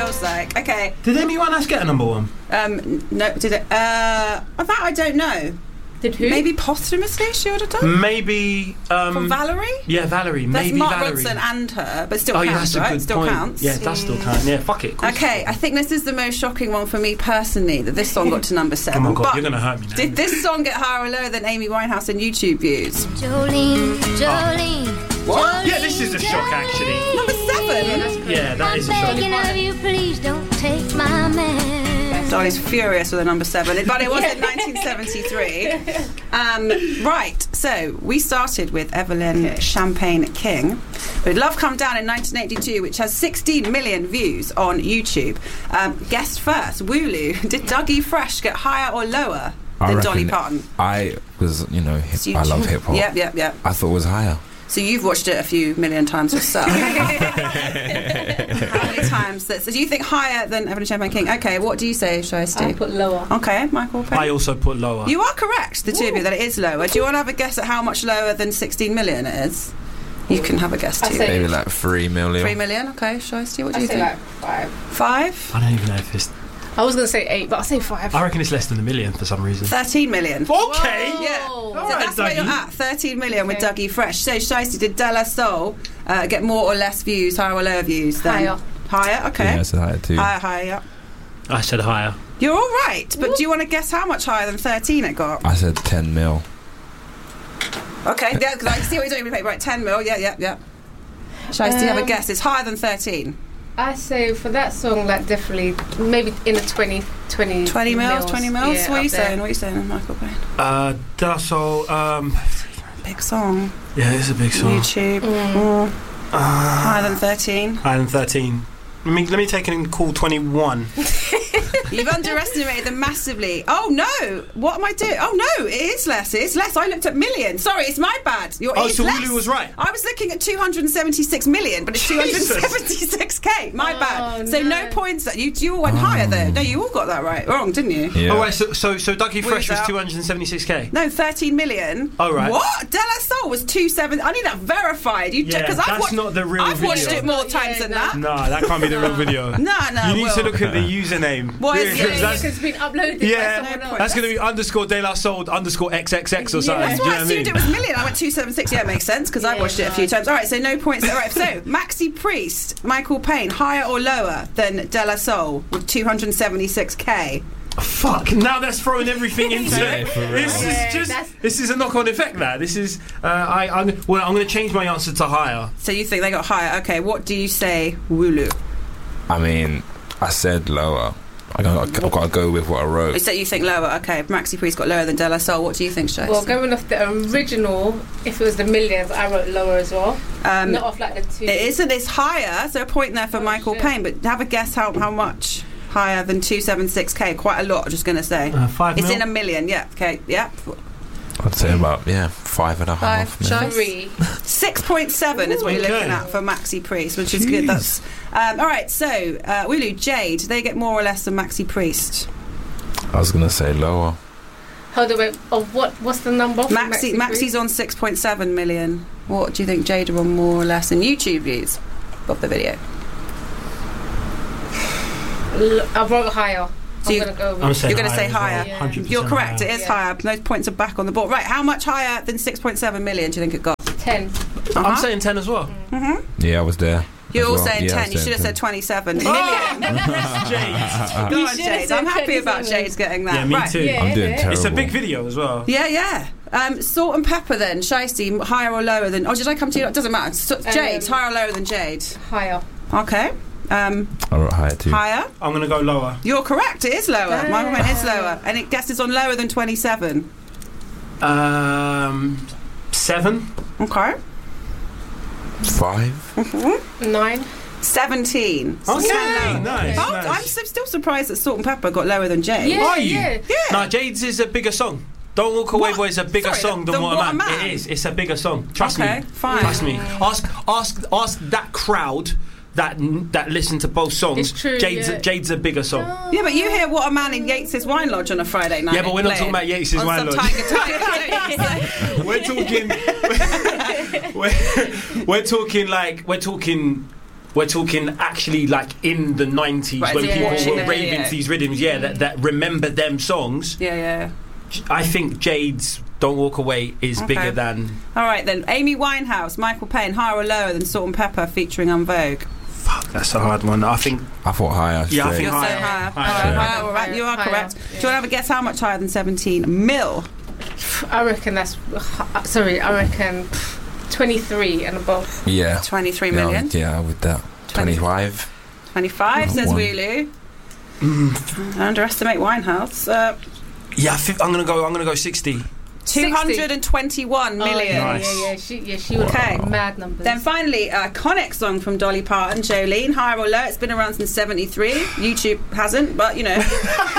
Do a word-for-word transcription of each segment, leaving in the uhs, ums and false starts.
feels like. Okay. Did Amy Winehouse get a number one? Um, no, did it? Uh, that I don't know. Did who? Maybe posthumously she would have done. Maybe. Um, From Valerie? Yeah, Valerie. That's maybe Mark Valerie. Ronson and her, but still oh, counts, yeah, that's right? a good still point. counts. Yeah, it does still count. Yeah, fuck it. Okay, I think this is the most shocking one for me personally, that this song got to number seven. Oh my God, but you're going to hurt me now. did this song get higher or lower than Amy Winehouse in YouTube views? Jolene, Jolene. What? Yeah, this is a shock, actually. Number seven? Yeah, that is a shock. Begging of you, please don't take my man. Dolly's furious with a number seven, but it was in nineteen seventy-three. Um, right, so we started with Evelyn Champagne King with Love Come Down in nineteen eighty-two, which has sixteen million views on YouTube. Um, guessed first, Wooloo. Did Dougie Fresh get higher or lower than Dolly Parton? I was, you know, hip, So you I love do- hip hop. Yep, yep, yep. I thought it was higher. So you've watched it a few million times yourself. How many times? That, so do you think higher than Evelyn Champagne King? Okay, what do you say, Shiesty? I put lower. Okay, Michael Payne? I also put lower. You are correct, the two of you, that it is lower. Do you want to have a guess at how much lower than sixteen million it is? You can have a guess I too. say- Maybe like three million. Three million, okay, Shiesty, what do I you say think? like five. Five? I don't even know if it's... I was going to say eight, but I'll say five. I reckon it's less than a million for some reason. Thirteen million. Okay! Yeah, All so right, that's where you're Dougie. at, thirteen million with Okay. Dougie Fresh. So, Shiesty, did De La Soul uh, get more or less views, higher or lower views? Then? Higher. Higher, okay. Yeah, it's higher too. Higher, higher, yeah. I said higher. You're all right, but do you want to guess how much higher than thirteen it got? I said ten mil. Okay, yeah, because I see what you're doing with paper. Right, ten mil, yeah, yeah, yeah. Shiesty, do you have a Um, guess? It's higher than thirteen. I say for that song, like definitely, maybe in the twenty, twenty, twenty mils, mils. twenty mils? Yeah, what are up you there. saying? What are you saying, Michael Payne? Uh, De La Soul, um... Big song. Yeah, it's a big song. YouTube. Mm. Mm. Uh, Higher than thirteen. higher than thirteen. Let me, let me take it in call twenty-one. You've underestimated them massively. Oh no! What am I doing? Oh no! It is less. It is less. I looked at million. Sorry, it's my bad. You're, Oh, it's so less. Wooloo was right. I was looking at two hundred seventy-six million, but it's two hundred seventy-six k. My Oh, bad. So no, no. points. That you you all went higher though. No, you all got that right. Wrong, didn't you? Yeah. Oh, right, so, so, so Dougie Fresh was out. two hundred seventy-six k? No, thirteen million. Oh, right. What? De La Soul was two seven. I need that verified. You Yeah, because I've that's watched. not the real I've watched video. it more times Yeah, than no. that. No, that can't be the real video. No, no. You need well, to look at the username. What is Because it? that's- It's been uploaded Yeah, by someone else. that's going to be underscore De La Soul underscore X X X or something. That's Do you why know I what I assumed mean? it was million. I went two seven six. Yeah, it makes sense because I've Yeah, watched it a few times. All right, so no points. All right, so Maxi Priest, Michael Payne, higher or lower than De La Soul with two hundred seventy-six k? Fuck! Now that's throwing everything into Yeah, it. for real. This Yeah, is just. that's- This is a knock-on effect. That this is. Uh, I. I'm, well, I'm going to change my answer to higher. So you think they got higher? Okay, what do you say, Wooloo? I mean, I said lower. I got, I've got to go with what I wrote. So you think lower? Okay, Maxi Priest got lower than De La Soul. What do you think, Shace? Well, going off the original, if it was the millions, I wrote lower as well. um, Not off like the two. it isn't. It's higher. So a point there for Oh, Michael shit. Payne. But have a guess how how much higher than two seven six k? Quite a lot. I'm just going to say. Uh, five It's mil? in a million. Yeah. Okay. Yeah. I'd say about, yeah, five and a half. Five, mil. Shice? Three. six point seven is what you're Okay. looking at for Maxi Priest, which is good. That's um, all right. So uh, Wooloo, Jade, they get more or less than Maxi Priest. I was going to say lower. Hold on, wait. Of what? What's the number? for Maxi, Maxi Maxi's on six point seven million. What do you think Jade are on more or less in YouTube views of the video? L- I wrote higher. So I'm you- gonna go with. I'm saying You're gonna higher say as well, higher. Yeah. one hundred percent You're correct. higher. It is Yeah. higher. Those points are back on the board. Right. How much higher than six point seven million do you think it got? ten. Uh-huh. I'm saying ten as well. Mm-hmm. Yeah, I was there. You're as all well. saying Yeah, I ten. was You should have saying said twenty-seven Oh! million. Jade. Go You on, should have Jade. said I'm happy about twenty-seven. Jade's getting that. Yeah, me right. too. Yeah, I'm doing yeah. terrible. It's a big video as well. Yeah, yeah. Um, Salt and Pepper then, Shiesty, higher or lower than... Oh, did I come to you? It doesn't matter. So, Jade, Um, higher or lower than Jade? Higher. Okay. Um, I wrote higher too. higher? I'm going to go lower. You're correct. It is lower. Damn. My comment is lower. And it guesses on lower than twenty-seven. Um, seven. Okay. Five? Nine. seventeen. Okay, So- nice. Oh, nice. I'm so, still surprised that Salt and Pepper got lower than Jade. Yeah, Are you? yeah. Yeah. No, Jade's is a bigger song. Don't Walk Away What? Boy is a bigger Sorry, song than than What a What a Man. Man? It is. It's a bigger song. Trust Okay, me. fine. Trust me. Ask, ask, ask that crowd that that listen to both songs. It's true, Jade's yeah. a, Jade's a bigger song. Yeah, but you hear What a Man in Yates' Wine Lodge on a Friday night. Yeah, but we're not playing talking about Yates' on Wine some Lodge. Tiger Tiger. We're talking. we're, we're talking like we're talking we're talking actually like in the nineties Right, when yeah, people watching were the raving video. to these rhythms, yeah, that, that remember them songs. Yeah, yeah. I think Jade's Don't Walk Away is Okay. bigger than... All right, then. Amy Winehouse, Michael Payne, higher or lower than Salt and Pepper featuring En Vogue? Fuck, that's a hard one. I think... I thought higher. Yeah, I straight. think You're so higher. higher. Higher. All right, Yeah. higher, all right. You are Higher, correct. yeah. Do you want to have a guess how much higher than seventeen? Mil. I reckon that's. Sorry, I reckon twenty-three and above. Yeah. twenty-three Yeah, million. yeah, with that. twenty. twenty-five. twenty-five, Oh, says one. Wulu. Mm, Underestimate Winehouse. Uh, yeah, I think I'm gonna go. I'm gonna go sixty. two hundred twenty-one Oh, million. yeah, Nice. yeah, yeah. She, yeah, she would Okay. have mad numbers. Then finally, a iconic song from Dolly Parton, Jolene, higher or low. It's been around since seventy-three. YouTube hasn't, but you know.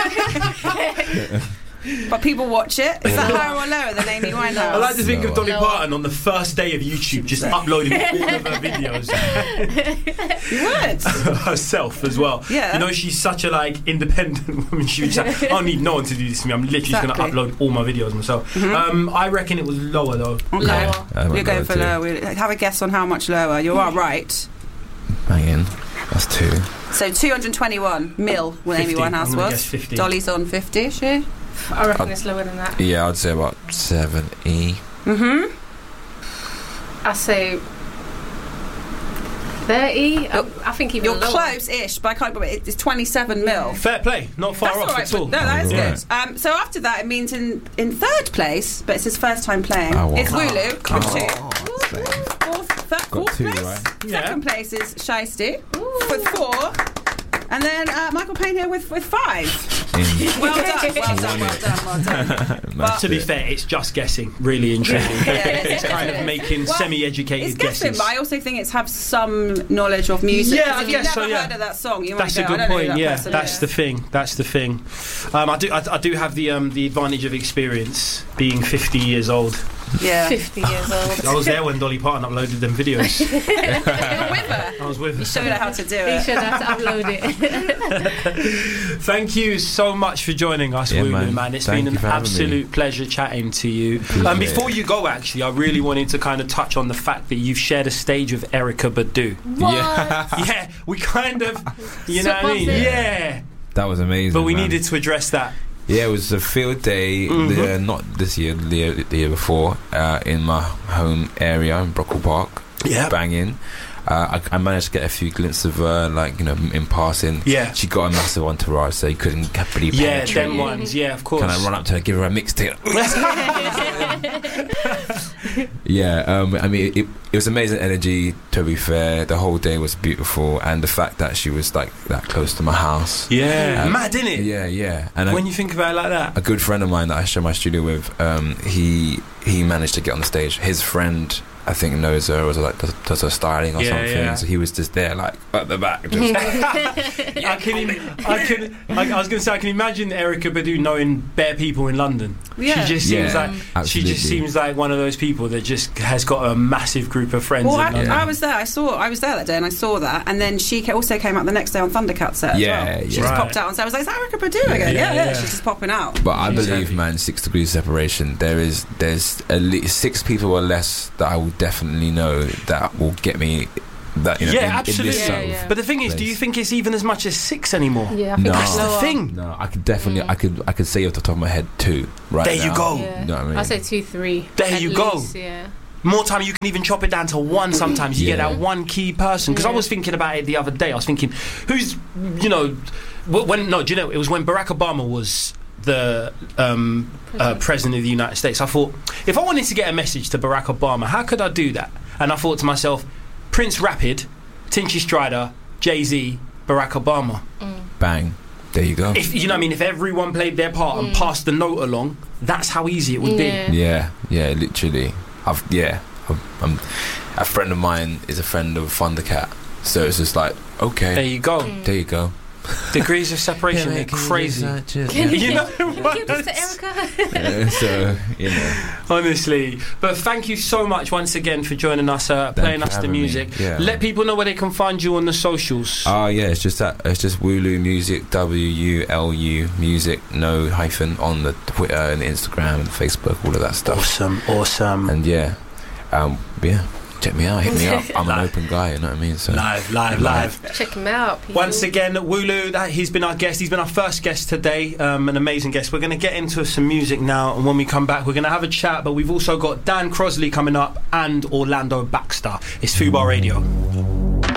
But people watch it. Is that higher or lower than Amy Winehouse? I like to think of No. Dolly No. Parton on the first day of YouTube, just uploading all of her videos You would. herself as well. Yeah. You know, she's such a like independent woman. She was like, I don't need no one to do this to me. I'm literally just Exactly. going to upload all my videos myself. Um, I reckon it was lower though. Okay. Lower. I went You're going lower for too. lower. We'll have a guess on how much lower. You are right. Banging. That's two. So two hundred twenty-one mil when Amy fifty. I'm Winehouse gonna was. guess fifty. Dolly's on fifty, is she? I reckon it's lower than that. Yeah, I'd say about seventy. Mm-hmm. I say thirty. I, I think even You're lower. close-ish, but I can't remember. It's twenty-seven mil. Fair play, not far That's off all right. at all. No, that is Oh, good. Um, so after that, it means in, in third place, but it's his first time playing. Oh, wow. It's Wulu Come with on. two. save. Fourth, third, Got fourth two, place. right? Yeah. Second place is Shiesty with four. And then uh, Michael Payne here with, with five. In. Well done, well done, well done, well done. That's To be it. fair, it's just guessing, really and truly. Yeah, It's kind of making Well, semi-educated It's guessing, guesses. but I also think it's have some knowledge of music. Yeah, 'Cause I if guess you've so, never yeah. heard of that song, you That's might a go, good I don't know who point. that Yeah, person that's is. the thing. That's the thing. Um, I do. I, I do have the um, the advantage of experience, being fifty years old. Yeah. fifty years old. I was there when Dolly Parton uploaded them videos. You were with her. I was with her. Showed her how to do He it. should have to upload it. Thank you so much for joining us, Yeah, Wulu, man. man. It's Thank been you an for having absolute pleasure chatting to you. Appreciate Um, before it. you go, actually, I really wanted to kind of touch on the fact that you've shared a stage with Erykah Badu. Yeah. Yeah, we kind of, you know what I mean? Supposed to. Yeah, That was amazing. but we man. needed to address that. Yeah, it was a field day, Mhm. the, not this year, the year, the year before, uh, in my home area in Brockle Park. Yeah. Banging. Uh, I, I managed to get a few glimpses of her, like, you know, in passing. Yeah. She got a massive entourage, so you couldn't really Yeah, penetrate. them ones. Yeah, of course. Can I run up to her, give her a mixtape? Yeah, um, I mean, it, it was amazing energy, to be fair. The whole day was beautiful, and the fact that she was, like, that close to my house. Yeah, Um, mad, innit? Yeah, yeah. And I, When you think about it like that. a good friend of mine that I share my studio with, um, he he managed to get on the stage. His friend, I think, knows her, or like does, does her styling or Yeah, something. yeah. So he was just there, like at the back. Just, I can, im- I can, I, I was going to say, I can imagine Erykah Badu knowing bare people in London. Yeah. She just seems Yeah, like she absolutely. just seems like one of those people that just has got a massive group of friends Well, in I, London. Yeah. I was there. I saw. I was there that day, and I saw that. And then she ca- also came out the next day on Thundercat set. As Yeah, well. She yeah. just Right. popped out and said, "I was like, is that Erykah Badu Yeah, again?" yeah, Yeah, yeah, yeah. She's just popping out. but I She's believe, heavy. man, six degrees separation. There is, there's at least six people or less that I will definitely know that will get me. That you know, Yeah, in, absolutely. In this Yeah, sort of yeah. But the thing is, do you place. think it's even as much as six anymore? Yeah, I think No. it's That's the lower. thing. No, I could definitely, Mm. I could, I could say off the top of my head two. Right There you now. go. Yeah. You know what I mean? I say two, three. There at you go. least, Yeah. More time, you can even chop it down to one. Sometimes you get Yeah. that one key person. Because I Yeah. was thinking about it the other day. I was thinking, who's, you know, wh- when no, do you know? It was when Barack Obama was the um, uh, president of the United States. I thought, if I wanted to get a message to Barack Obama, how could I do that? And I thought to myself, Prince Rapid, Tinchy Strider, Jay-Z, Barack Obama. Bang. There you go. If you know what I mean, if everyone played their part and passed the note along, that's how easy it would Yeah. be. Yeah, yeah, literally. I've yeah, I've, I'm, a friend of mine is a friend of Thundercat, so it's just like okay, There you go. there you go. Degrees of separation, they're crazy. You know what? Give this to Erica. Uh, so you know, Honestly, but thank you so much once again for joining us, uh, Thank playing you us for the having me. music. Yeah. Let people know where they can find you on the socials. oh yeah, it's just that it's just Wulu Music, W U L U Music, no hyphen on the Twitter and Instagram and Facebook, all of that stuff. awesome, awesome. And yeah, um, yeah, check me out, hit me up. I'm an open guy, you know what I mean? So Live, live, live. Check him out, people. Once again, Wulu, that he's been our guest. He's been our first guest today, um, an amazing guest. We're going to get into some music now, and when we come back, we're going to have a chat. But we've also got Dan Crosley coming up and Orlando Baxter. It's Fubar Radio.